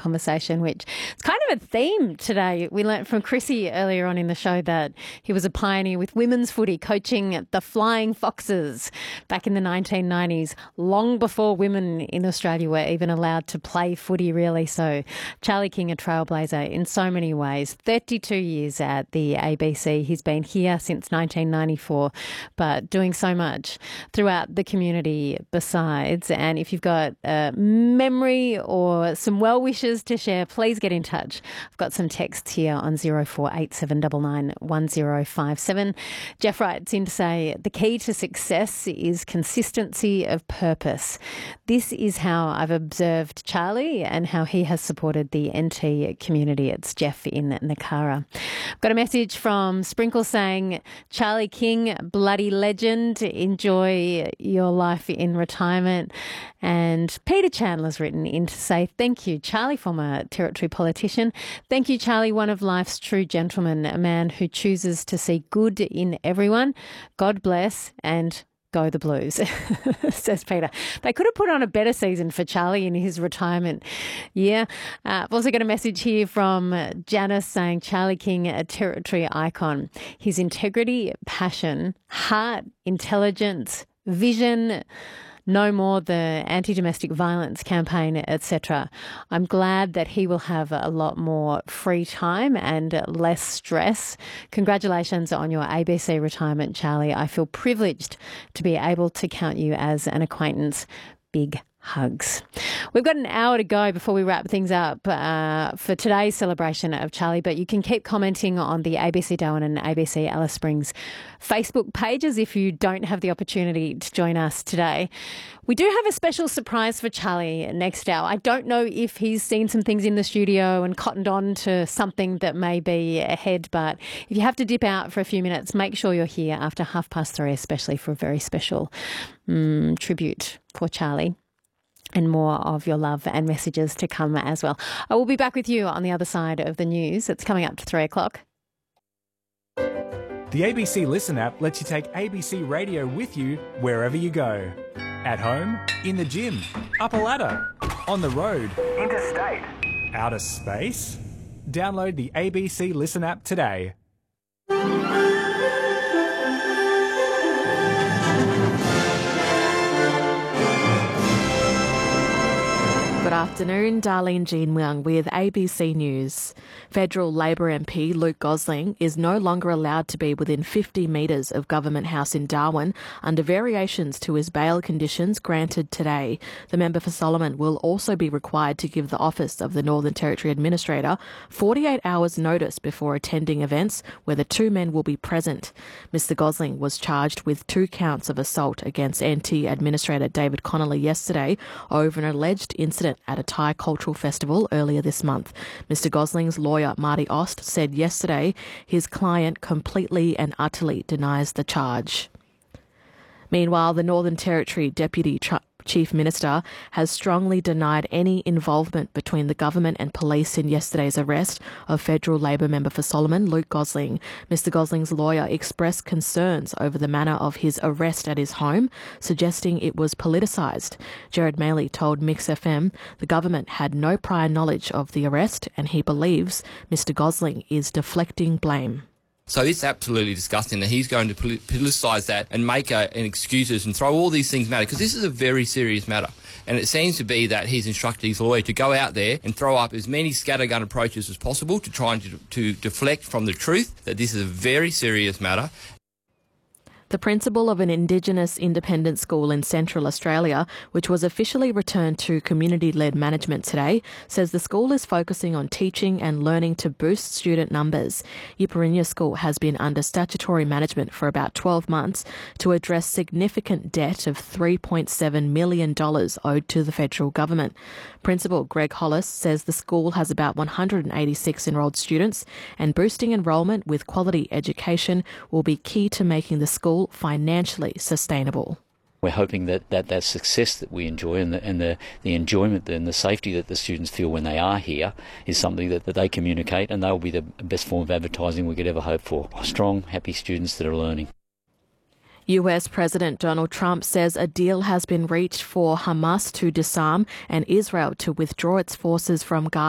conversation, which is kind of a theme today. We learnt from Chrissy earlier on in the show that he was a pioneer with women's footy, coaching the Flying Foxes back in the 1990s, long before women in Australia were even allowed to play footy, really. So Charlie King, a trailblazer in so many ways. 32 years at the ABC. He's been here since 1994, but doing so much throughout the community besides. And if you've got a memory or some well wishes to share, please get in touch. I've got some texts here on 0487991057. Jeff writes in to say, the key to success is consistency of purpose. This is how I've observed Charlie and how he has supported the NT community. It's Jeff in Nakara. I've got a message from Sprinkle saying, Charlie King, bloody legend. Enjoy your life in retirement. And Peter Chandler's written in to say, thank you, Charlie, former Territory politician. Thank you, Charlie, one of life's true gentlemen, a man who chooses to see good in everyone. God bless and go the Blues, says Peter. They could have put on a better season for Charlie in his retirement year. I've also got a message here from Janice saying, Charlie King, a Territory icon. His integrity, passion, heart, intelligence, vision, no more the anti-domestic violence campaign, etc. I'm glad that he will have a lot more free time and less stress. Congratulations on your ABC retirement, Charlie. I feel privileged to be able to count you as an acquaintance. Big hugs. We've got an hour to go before we wrap things up for today's celebration of Charlie, but you can keep commenting on the ABC Darwin and ABC Alice Springs Facebook pages if you don't have the opportunity to join us today. We do have a special surprise for Charlie next hour. I don't know if he's seen some things in the studio and cottoned on to something that may be ahead, but if you have to dip out for a few minutes, make sure you're here after 3:30, especially for a very special tribute for Charlie. And more of your love and messages to come as well. I will be back with you on the other side of the news. It's coming up to 3 o'clock. The ABC Listen app lets you take ABC Radio with you wherever you go. At home, in the gym, up a ladder, on the road, interstate, outer space. Download the ABC Listen app today. Good afternoon, Darlene Jean Wang with ABC News. Federal Labor MP Luke Gosling is no longer allowed to be within 50 metres of Government House in Darwin under variations to his bail conditions granted today. The member for Solomon will also be required to give the Office of the Northern Territory Administrator 48 hours notice before attending events where the two men will be present. Mr Gosling was charged with 2 counts of assault against NT Administrator David Connolly yesterday over an alleged incident at a Thai cultural festival earlier this month. Mr Gosling's lawyer, Marty Ost, said yesterday his client completely and utterly denies the charge. Meanwhile, the Northern Territory Deputy Chief Minister has strongly denied any involvement between the government and police in yesterday's arrest of Federal Labor member for Solomon, Luke Gosling. Mr Gosling's lawyer expressed concerns over the manner of his arrest at his home, suggesting it was politicised. Gerard Maley told Mix FM the government had no prior knowledge of the arrest and he believes Mr Gosling is deflecting blame. So it's absolutely disgusting that he's going to politicise that and make excuses and throw all these things matter, because this is a very serious matter. And it seems to be that he's instructed his lawyer to go out there and throw up as many scattergun approaches as possible to try and to deflect from the truth that this is a very serious matter. The principal of an Indigenous independent school in Central Australia, which was officially returned to community-led management today, says the school is focusing on teaching and learning to boost student numbers. Yiparinya School has been under statutory management for about 12 months to address significant debt of $3.7 million owed to the federal government. Principal Greg Hollis says the school has about 186 enrolled students, and boosting enrolment with quality education will be key to making the school financially sustainable. We're hoping that success that we enjoy and the enjoyment and the safety that the students feel when they are here is something that they communicate, and they'll be the best form of advertising we could ever hope for. Strong, happy students that are learning. US President Donald Trump says a deal has been reached for Hamas to disarm and Israel to withdraw its forces from Gaza